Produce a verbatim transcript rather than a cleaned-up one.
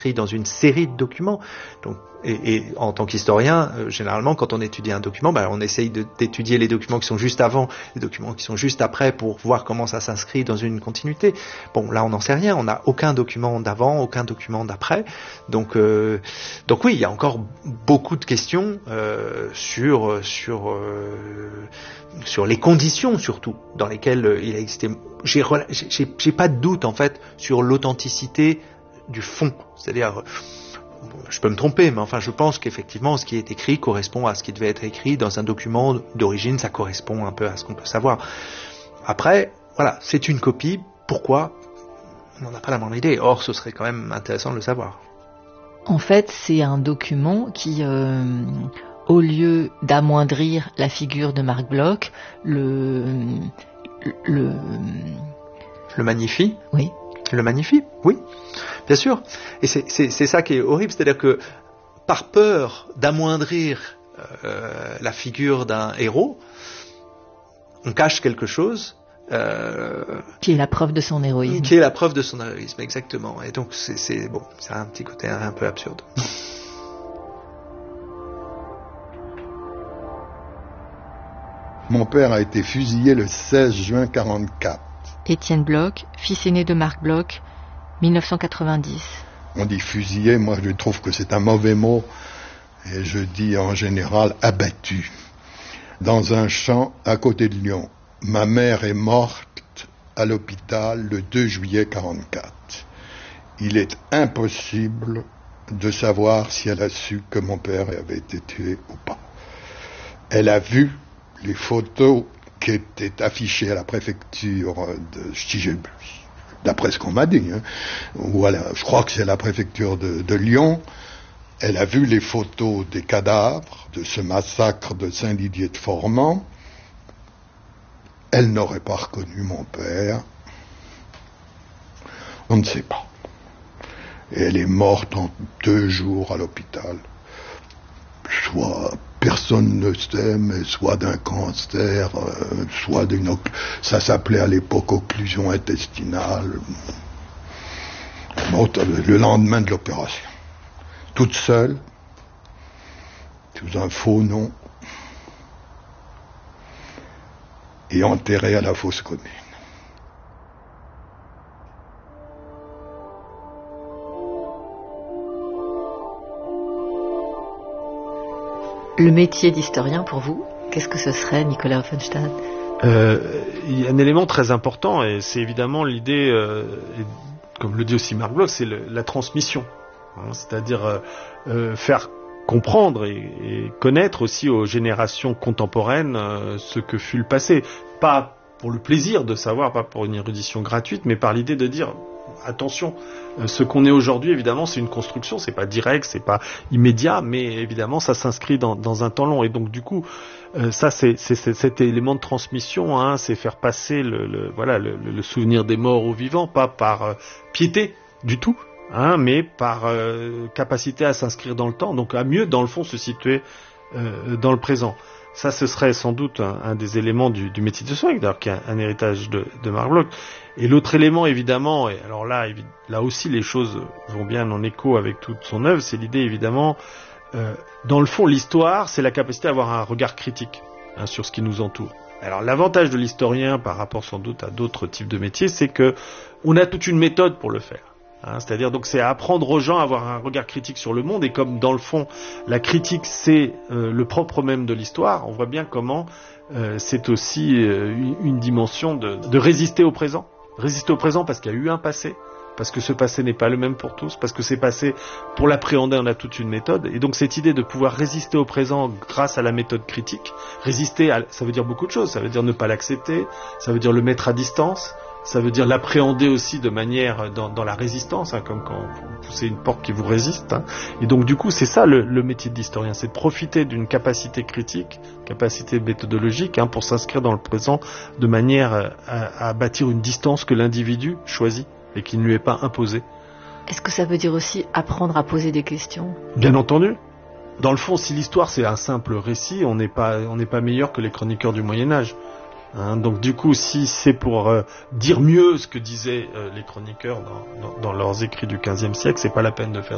dans une série de documents. Donc, et, et en tant qu'historien, euh, généralement, quand on étudie un document, ben, on essaye de, d'étudier les documents qui sont juste avant, les documents qui sont juste après, pour voir comment ça s'inscrit dans une continuité. Bon, là, on n'en sait rien. On n'a aucun document d'avant, aucun document d'après. Donc, euh, donc oui, il y a encore beaucoup de questions euh, sur sur euh, sur les conditions, surtout, dans lesquelles il a existé. J'ai, j'ai, j'ai pas de doute, en fait, sur l'authenticité du fond, c'est-à-dire, je peux me tromper, mais enfin je pense qu'effectivement ce qui est écrit correspond à ce qui devait être écrit dans un document d'origine, ça correspond un peu à ce qu'on peut savoir. Après, voilà, c'est une copie, pourquoi ? On n'en a pas la moindre idée, or ce serait quand même intéressant de le savoir. En fait, c'est un document qui, euh, au lieu d'amoindrir la figure de Marc Bloch, le... le... le magnifie ? Oui. Le magnifie, oui, bien sûr. Et c'est, c'est, c'est ça qui est horrible, c'est-à-dire que par peur d'amoindrir euh, la figure d'un héros, on cache quelque chose. Euh, qui est la preuve de son héroïsme. Qui est la preuve de son héroïsme, exactement. Et donc c'est, c'est bon, ça a un petit côté un, un peu absurde. Mon père a été fusillé le seize juin quarante-quatre. Étienne Bloch, fils aîné de Marc Bloch, dix-neuf cent quatre-vingt-dix. On dit fusillé, moi je trouve que c'est un mauvais mot, et je dis en général abattu. Dans un champ à côté de Lyon. Ma mère est morte à l'hôpital le deux juillet quarante-quatre. Il est impossible de savoir si elle a su que mon père avait été tué ou pas. Elle a vu les photos qui était affiché à la préfecture de, si j'ai, d'après ce qu'on m'a dit, hein, voilà, je crois que c'est la préfecture de, de Lyon. Elle a vu les photos des cadavres de ce massacre de Saint-Didier-de-Formans. Elle n'aurait pas reconnu mon père. On ne sait pas. Et elle est morte en deux jours à l'hôpital. Soit personne ne sait, mais soit d'un cancer, euh, soit d'une... Oc- ça s'appelait à l'époque occlusion intestinale. Bon, le lendemain de l'opération. Toute seule, sous un faux nom, et enterrée à la fosse commune. Le métier d'historien, pour vous, qu'est-ce que ce serait, Nicolas Offenstadt ? euh, Il y a un élément très important, et c'est évidemment l'idée, euh, et comme le dit aussi Marc Bloch, c'est le, la transmission. Hein, c'est-à-dire euh, euh, faire comprendre et, et connaître aussi aux générations contemporaines euh, ce que fut le passé. Pas pour le plaisir de savoir, pas pour une érudition gratuite, mais par l'idée de dire... Attention, ce qu'on est aujourd'hui, évidemment, c'est une construction, c'est pas direct, c'est pas immédiat, mais évidemment, ça s'inscrit dans, dans un temps long. Et donc, du coup, euh, ça, c'est, c'est, c'est cet élément de transmission, hein, c'est faire passer le, le, voilà, le, le souvenir des morts aux vivants, pas par euh, piété du tout, hein, mais par euh, capacité à s'inscrire dans le temps, donc à mieux, dans le fond, se situer euh, dans le présent. Ça, ce serait sans doute un, un des éléments du, du métier de soigne, d'ailleurs, qui est un, un héritage de, de Marc Bloch. Et l'autre élément, évidemment, et alors là, évi- là aussi, les choses vont bien en écho avec toute son œuvre, c'est l'idée, évidemment, euh, dans le fond, l'histoire, c'est la capacité à avoir un regard critique hein, sur ce qui nous entoure. Alors, l'avantage de l'historien, par rapport sans doute à d'autres types de métiers, c'est que on a toute une méthode pour le faire. Hein, c'est-à-dire donc c'est apprendre aux gens à avoir un regard critique sur le monde, et comme dans le fond la critique c'est euh, le propre même de l'histoire, on voit bien comment euh, c'est aussi euh, une, une dimension de, de résister au présent, résister au présent parce qu'il y a eu un passé, parce que ce passé n'est pas le même pour tous, parce que c'est passé, pour l'appréhender on a toute une méthode, et donc cette idée de pouvoir résister au présent grâce à la méthode critique, résister à, ça veut dire beaucoup de choses, ça veut dire ne pas l'accepter, ça veut dire le mettre à distance, ça veut dire l'appréhender aussi de manière dans, dans la résistance, hein, comme quand vous poussez une porte qui vous résiste. Hein. Et donc du coup, c'est ça le, le métier d'historien, c'est de profiter d'une capacité critique, capacité méthodologique, hein, pour s'inscrire dans le présent de manière à, à bâtir une distance que l'individu choisit et qui ne lui est pas imposée. Est-ce que ça veut dire aussi apprendre à poser des questions ? Bien entendu. Dans le fond, si l'histoire c'est un simple récit, on n'est pas, on n'est pas meilleur que les chroniqueurs du Moyen-Âge. Hein, donc du coup, si c'est pour euh, dire mieux ce que disaient euh, les chroniqueurs dans, dans, dans leurs écrits du quinzième siècle, c'est pas la peine de faire